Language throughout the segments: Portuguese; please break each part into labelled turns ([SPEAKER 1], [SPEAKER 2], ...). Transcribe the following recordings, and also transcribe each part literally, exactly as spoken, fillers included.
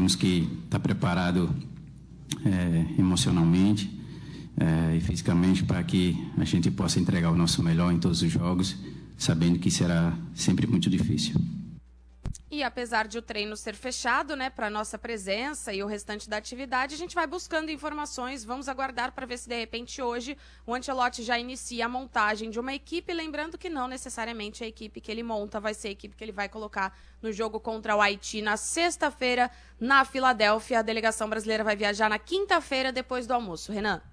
[SPEAKER 1] temos que estar preparado é, emocionalmente é, e fisicamente para que a gente possa entregar o nosso melhor em todos os jogos, sabendo que será sempre muito difícil.
[SPEAKER 2] E apesar de o treino ser fechado, né, para nossa presença e o restante da atividade, a gente vai buscando informações, vamos aguardar para ver se de repente hoje o Ancelotti já inicia a montagem de uma equipe, lembrando que não necessariamente a equipe que ele monta vai ser a equipe que ele vai colocar no jogo contra o Haiti na sexta-feira na Filadélfia. A delegação brasileira vai viajar na quinta-feira depois do almoço. Renan.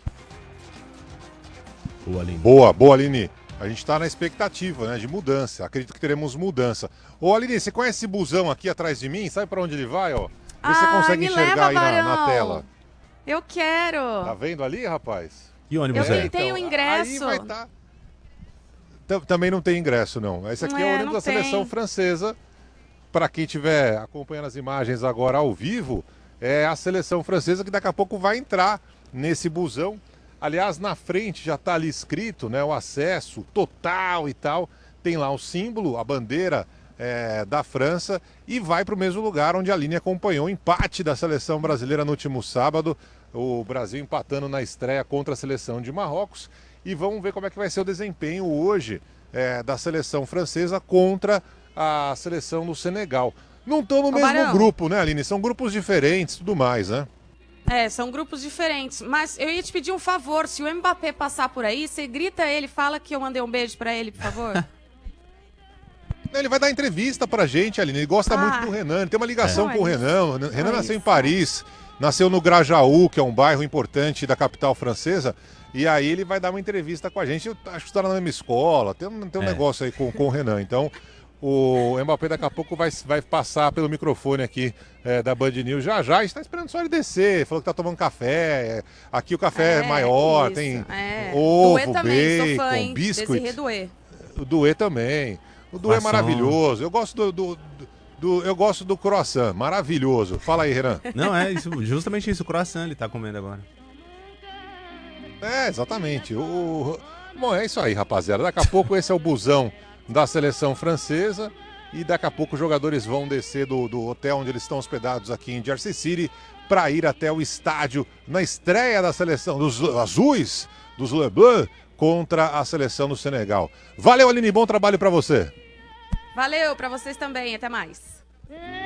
[SPEAKER 3] Boa, Aline. Boa, boa, Aline. A gente está na expectativa, né, de mudança. Acredito que teremos mudança. Ô, Aline, você conhece esse busão aqui atrás de mim? Sabe para onde ele vai, ó? Vê
[SPEAKER 2] ah,
[SPEAKER 3] se você consegue enxergar
[SPEAKER 2] leva,
[SPEAKER 3] aí na, na tela.
[SPEAKER 2] Eu quero.
[SPEAKER 3] Tá vendo ali, rapaz?
[SPEAKER 4] Que ônibus
[SPEAKER 2] Eu
[SPEAKER 4] é?
[SPEAKER 2] tentei
[SPEAKER 3] então,
[SPEAKER 2] o ingresso.
[SPEAKER 3] Aí vai tá... Também não tem ingresso, não. Esse aqui é, é o ônibus da seleção
[SPEAKER 2] tem.
[SPEAKER 3] francesa. Para quem estiver acompanhando as imagens agora ao vivo, é a seleção francesa que daqui a pouco vai entrar nesse busão. Aliás, na frente já está ali escrito, né, o acesso total e tal. Tem lá o símbolo, a bandeira é, da França e vai para o mesmo lugar onde a Aline acompanhou o empate da seleção brasileira no último sábado. O Brasil empatando na estreia contra a seleção de Marrocos. E vamos ver como é que vai ser o desempenho hoje é, da seleção francesa contra a seleção do Senegal. Não estão no mesmo
[SPEAKER 2] Barão.
[SPEAKER 3] grupo, né, Aline? São grupos diferentes e tudo mais, né?
[SPEAKER 2] É, são grupos diferentes, mas eu ia te pedir um favor, se o Mbappé passar por aí, você grita ele, fala que eu mandei um beijo pra ele, por favor.
[SPEAKER 3] Ele vai dar entrevista pra gente, Aline, ele gosta
[SPEAKER 2] Ah.
[SPEAKER 3] muito do Renan, ele tem uma ligação
[SPEAKER 2] Não,
[SPEAKER 3] com o
[SPEAKER 2] é
[SPEAKER 3] Renan, o
[SPEAKER 2] isso.
[SPEAKER 3] Renan
[SPEAKER 2] É
[SPEAKER 3] nasceu em
[SPEAKER 2] isso.
[SPEAKER 3] Paris, nasceu no Grajaú, que é um bairro importante da capital francesa, e aí ele vai dar uma entrevista com a gente, eu acho que está na mesma escola, tem um, tem um
[SPEAKER 4] É.
[SPEAKER 3] negócio aí com, com o Renan, então... O Mbappé daqui a pouco vai, vai passar pelo microfone aqui é, da Band News já já. A gente tá esperando só ele descer. Falou que tá tomando café. É, aqui o café é,
[SPEAKER 2] É,
[SPEAKER 3] maior,
[SPEAKER 2] isso,
[SPEAKER 3] tem
[SPEAKER 2] é.
[SPEAKER 3] ovo,
[SPEAKER 2] Doué também, sou
[SPEAKER 3] bacon,
[SPEAKER 2] fã, hein?
[SPEAKER 3] biscuit.
[SPEAKER 2] Desirê Doué.
[SPEAKER 3] O Doué também. O Doué é
[SPEAKER 4] Croissant.
[SPEAKER 3] maravilhoso. Eu gosto do, do, do, do- eu gosto do croissant. Maravilhoso. Fala aí, Renan.
[SPEAKER 4] Não, é isso, justamente isso, o croissant ele tá comendo agora.
[SPEAKER 3] É, exatamente. O, o- Bom, é isso aí, rapaziada. Daqui a pouco esse é o busão da seleção francesa. E daqui a pouco os jogadores vão descer do, do hotel onde eles estão hospedados aqui em Jersey City para ir até o estádio na estreia da seleção dos azuis, dos Le Bleu, contra a seleção do Senegal. Valeu, Aline, bom trabalho para você.
[SPEAKER 2] Valeu pra vocês também, até mais.